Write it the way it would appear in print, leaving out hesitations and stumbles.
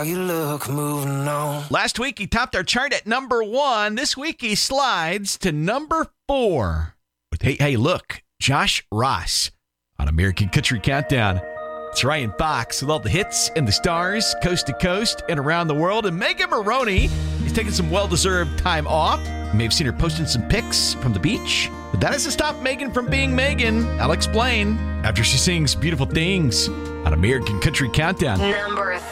how you look moving on. Last week, he topped our chart at number 1. This week, he slides to number 4. With Hey, Look, Josh Ross on American Country Countdown. It's Ryan Fox with all the hits and the stars, coast to coast and around the world. And Megan Maroney is taking some well-deserved time off. You may have seen her posting some pics from the beach. But that doesn't stop Megan from being Megan. I'll explain after she sings Beautiful Things on American Country Countdown. Number